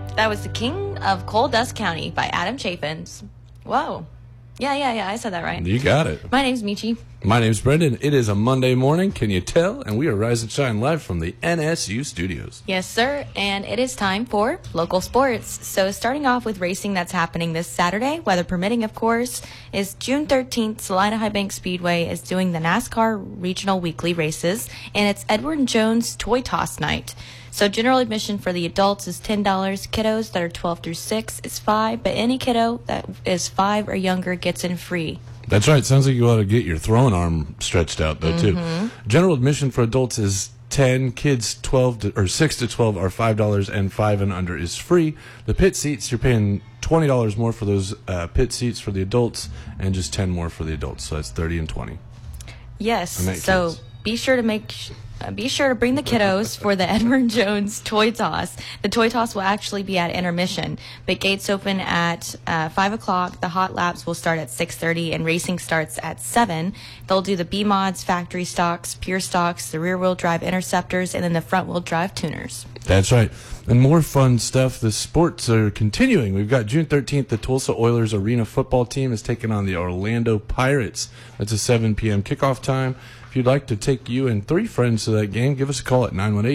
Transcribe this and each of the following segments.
That was The King of Coal Dust County by Adam Chaffins. Whoa. Yeah, I said that right. You got it. My name's Michi. My name's Brendan. It is a Monday morning, can you tell? And we are Rise and Shine live from the NSU studios. Yes, sir. And it is time for local sports. So starting off with racing that's happening this Saturday, weather permitting, of course, is June 13th. Salina High Bank Speedway is doing the NASCAR Regional Weekly Races, and it's Edward Jones Toy Toss Night. So general admission for the adults is $10. Kiddos that are 12 through 6 is $5, but any kiddo that is 5 or younger gets in free. That's right. Sounds like you ought to get your throwing arm stretched out, though, too. General admission for adults is $10. Kids 6 to 12 are $5, and 5 and under is free. The pit seats, you're paying $20 more for those pit seats for the adults, and just $10 more for the adults. So that's $30 and $20. Yes. So be sure to bring the kiddos for the Edward Jones Toy Toss. The Toy Toss will actually be at intermission, but gates open at 5 o'clock. The hot laps will start at 6:30, and racing starts at 7. They'll do the B-Mods, factory stocks, pure stocks, the rear-wheel drive interceptors, and then the front-wheel drive tuners. That's right. And more fun stuff. The sports are continuing. We've got June 13th, the Tulsa Oilers Arena football team is taking on the Orlando Pirates. That's a 7 p.m. kickoff time. If you'd like to take you and 3 friends to that game, give us a call at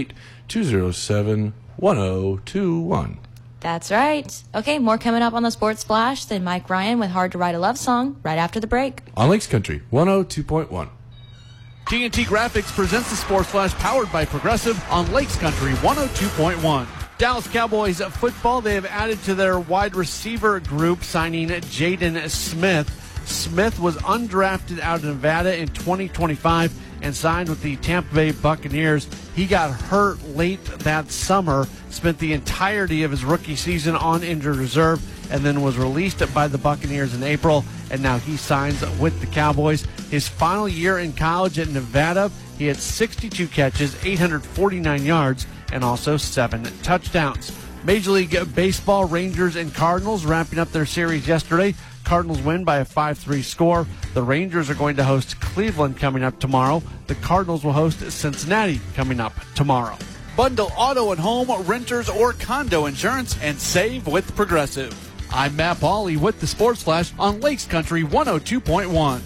918-207-1021. That's right. Okay, more coming up on the Sports Flash than Mike Ryan with Hard to Write a Love Song right after the break. On Lakes Country, 102.1. TNT Graphics presents the Sports Flash powered by Progressive on Lakes Country 102.1. Dallas Cowboys football, they have added to their wide receiver group, signing Jaden Smith. Smith was undrafted out of Nevada in 2025 and signed with the Tampa Bay Buccaneers. He got hurt late that summer, spent the entirety of his rookie season on injured reserve, and then was released by the Buccaneers in April, and now he signs with the Cowboys. His final year in college at Nevada, he had 62 catches, 849 yards, and also 7 touchdowns. Major League Baseball, Rangers and Cardinals wrapping up their series yesterday. Cardinals win by a 5-3 score. The Rangers are going to host Cleveland coming up tomorrow. The Cardinals will host Cincinnati coming up tomorrow. Bundle auto and home, renters, or condo insurance and save with Progressive. I'm Matt Pauley with the Sports Flash on Lakes Country 102.1.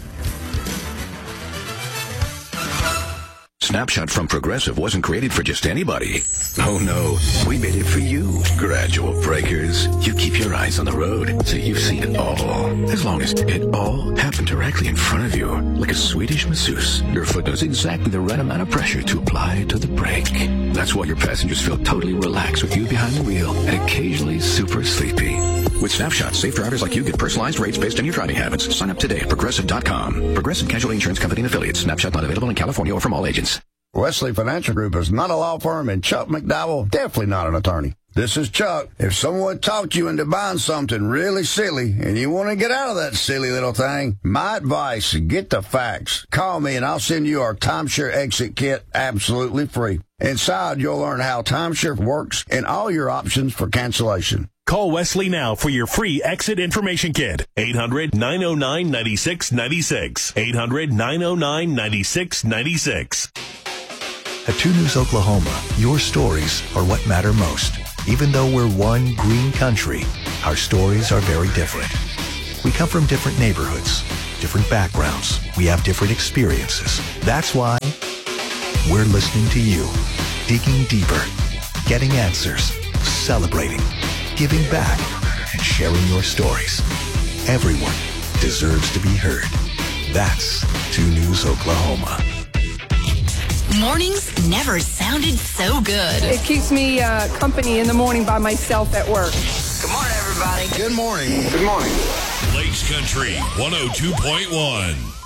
Snapshot from Progressive wasn't created for just anybody. Oh no, we made it for you. Gradual breakers. You keep your eyes on the road, so you've seen it all. As long as it all happened directly in front of you, like a Swedish masseuse, your foot knows exactly the right amount of pressure to apply to the brake. That's why your passengers feel totally relaxed with you behind the wheel and occasionally super sleepy. With Snapshot, safe drivers like you get personalized rates based on your driving habits. Sign up today at Progressive.com. Progressive Casualty Insurance Company and Affiliates. Snapshot not available in California or from all agents. Wesley Financial Group is not a law firm, and Chuck McDowell definitely not an attorney. This is Chuck. If someone talked you into buying something really silly and you want to get out of that silly little thing, my advice, get the facts. Call me and I'll send you our timeshare exit kit absolutely free. Inside, you'll learn how timeshare works and all your options for cancellation. Call Wesley now for your free exit information kit. 800-909-9696. 800-909-9696. At 2 News Oklahoma, your stories are what matter most. Even though we're one green country, our stories are very different. We come from different neighborhoods, different backgrounds. We have different experiences. That's why we're listening to you, digging deeper, getting answers, celebrating, giving back, and sharing your stories. Everyone deserves to be heard. That's 2 News Oklahoma. Mornings never sounded so good. It keeps me company in the morning by myself at work. Good morning, everybody. Good morning. Good morning. Lakes Country 102.1.